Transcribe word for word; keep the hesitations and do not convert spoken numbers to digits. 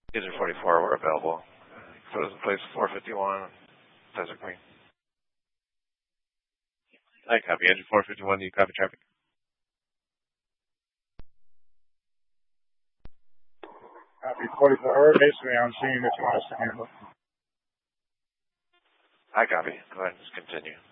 User forty-four, we're available. So is place four fifty-one, Desert Green. I copy. Engine four fifty-one, do you copy traffic? Copy forty-four, basically on scene if you want us to handle it. I copy. Go ahead and just continue.